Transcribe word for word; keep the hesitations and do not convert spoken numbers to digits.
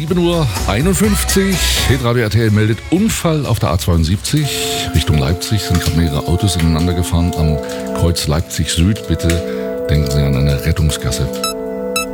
sieben Uhr einundfünfzig. Hitradio R T L meldet Unfall auf der A zweiundsiebzig Richtung Leipzig. Sind gerade mehrere Autos ineinander gefahren am Kreuz Leipzig Süd. Bitte denken Sie an eine Rettungsgasse.